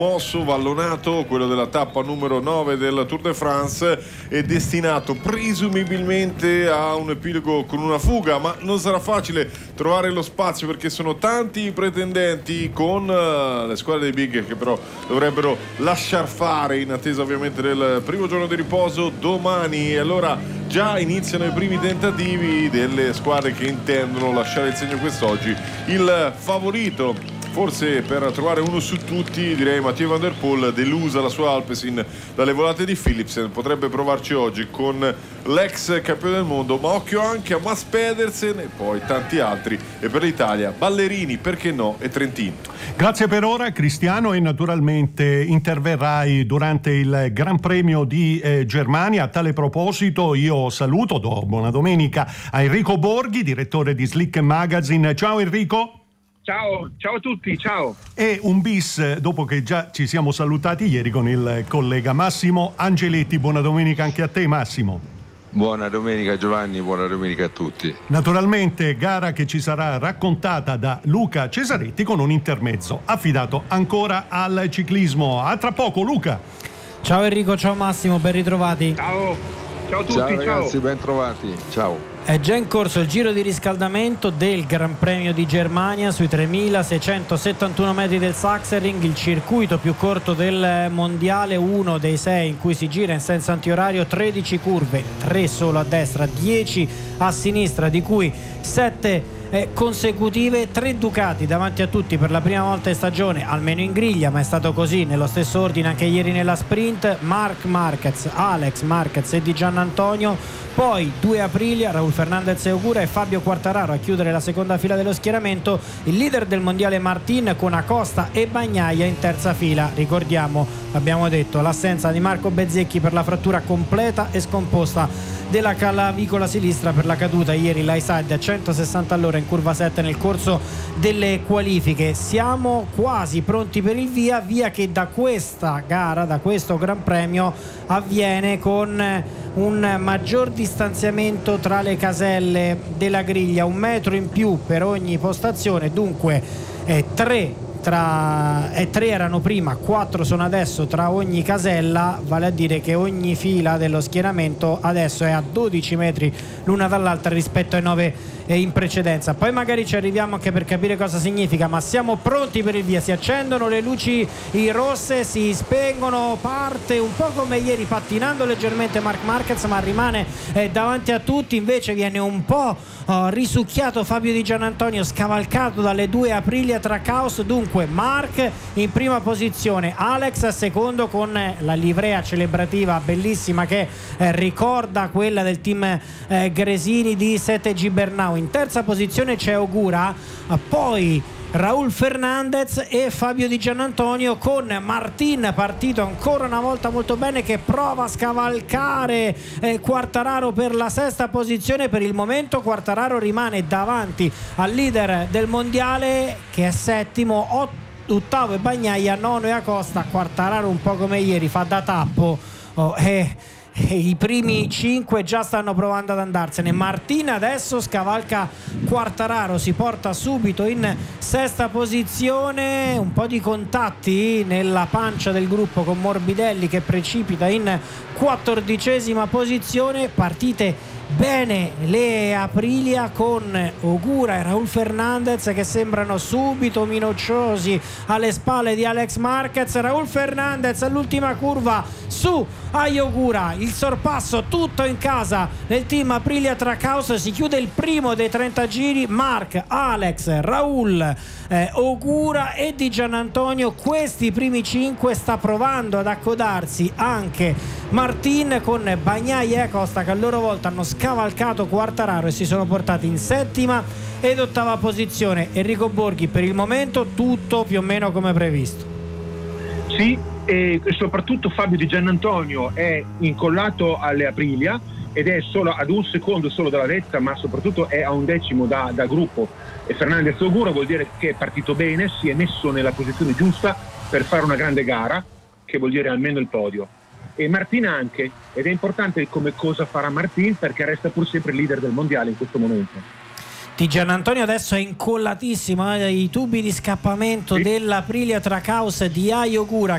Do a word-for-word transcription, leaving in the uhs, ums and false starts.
mosso, vallonato, quello della tappa numero nove del Tour de France, è destinato presumibilmente a un epilogo con una fuga, ma non sarà facile trovare lo spazio perché sono tanti i pretendenti, con uh, le squadre dei big che però dovrebbero lasciar fare in attesa ovviamente del primo giorno di riposo domani. E allora già iniziano i primi tentativi delle squadre che intendono lasciare il segno quest'oggi. Il favorito, forse per trovare uno su tutti, direi Mathieu Van Der Poel, delusa la sua Alpecin dalle volate di Philipsen, potrebbe provarci oggi con l'ex campione del mondo, ma occhio anche a Mats Pedersen e poi tanti altri. E per l'Italia, Ballerini, perché no, e Trentin. Grazie per ora Cristiano, e naturalmente interverrai durante il Gran Premio di eh, Germania. A tale proposito io saluto, do buona domenica a Enrico Borghi, direttore di Slick Magazine. Ciao Enrico. Ciao, ciao a tutti, ciao. E un bis, dopo che già ci siamo salutati ieri con il collega Massimo Angeletti. Buona domenica anche a te, Massimo. Buona domenica Giovanni, buona domenica a tutti. Naturalmente gara che ci sarà raccontata da Luca Cesaretti con un intermezzo affidato ancora al ciclismo. A tra poco, Luca. Ciao Enrico, ciao Massimo, ben ritrovati. Ciao, ciao a tutti, ciao ragazzi, ciao. ben trovati, ciao. È già in corso il giro di riscaldamento del Gran Premio di Germania sui tremilaseicentosettantuno metri del Sachsenring, il circuito più corto del mondiale, uno dei sei in cui si gira in senso antiorario, tredici curve, tre solo a destra, dieci a sinistra, di cui sette consecutive, tre Ducati davanti a tutti per la prima volta in stagione, almeno in griglia, ma è stato così nello stesso ordine anche ieri nella sprint. Marc Marquez, Alex Marquez e Di Giannantonio, poi due Aprilia, Raul Fernandez e Ogura, e Fabio Quartararo a chiudere la seconda fila dello schieramento, il leader del mondiale Martin con Acosta e Bagnaia in terza fila. Ricordiamo, abbiamo detto, l'assenza di Marco Bezzecchi per la frattura completa e scomposta della clavicola sinistra per la caduta ieri Laisad a centosessanta all'ora in curva sette nel corso delle qualifiche. Siamo quasi pronti per il via, via che da questa gara, da questo Gran Premio, avviene con un maggior distanziamento tra le caselle della griglia, un metro in più per ogni postazione, dunque eh, tre Tra, eh, tre erano prima, quattro sono adesso tra ogni casella, vale a dire che ogni fila dello schieramento adesso è a dodici metri l'una dall'altra rispetto ai nove eh, in precedenza. Poi magari ci arriviamo anche per capire cosa significa, ma siamo pronti per il via. Si accendono le luci rosse, si spengono, parte un po' come ieri pattinando leggermente Marc Marquez, ma rimane eh, davanti a tutti. Invece viene un po' oh, risucchiato Fabio Di Giannantonio, scavalcato dalle due Aprilia Trackhouse. Dunque Marc in prima posizione, Alex a secondo con la livrea celebrativa bellissima che eh, ricorda quella del team eh, Gresini di sette G Bernau. In terza posizione c'è Ogura, eh, poi Raul Fernandez e Fabio Di Giannantonio, con Martin partito ancora una volta molto bene che prova a scavalcare eh, Quartararo per la sesta posizione. Per il momento Quartararo rimane davanti al leader del mondiale che è settimo, ott- ottavo e Bagnaia, nono e Acosta. Quartararo un po' come ieri fa da tappo oh, eh, i primi cinque già stanno provando ad andarsene. Martin adesso scavalca Quartararo, si porta subito in sesta posizione, un po' di contatti nella pancia del gruppo con Morbidelli che precipita in quattordicesima posizione. Partite bene le Aprilia con Ogura e Raul Fernandez che sembrano subito minacciosi alle spalle di Alex Marquez. Raul Fernandez all'ultima curva su ai Ogura, il sorpasso tutto in casa del team Aprilia Trackhouse. Si chiude il primo dei trenta giri, Marc, Alex, Raul, eh, Ogura e Di Giannantonio. Questi primi cinque sta provando ad accodarsi anche Martin con Bagnaia e Acosta che a loro volta hanno scavalcato Quartararo e si sono portati in settima ed ottava posizione. Enrico Borghi, per il momento tutto più o meno come previsto. Sì, e soprattutto Fabio Di Giannantonio è incollato alle Aprilia ed è solo ad un secondo solo dalla vetta, ma soprattutto è a un decimo da, da gruppo. E Fernandez Ogura vuol dire che è partito bene, si è messo nella posizione giusta per fare una grande gara, che vuol dire almeno il podio. E Martin anche, ed è importante come cosa farà Martin perché resta pur sempre il leader del mondiale in questo momento. Di Giannantonio adesso è incollatissimo ai tubi di scappamento sì. dell'Aprilia Trackhouse di Ai Ogura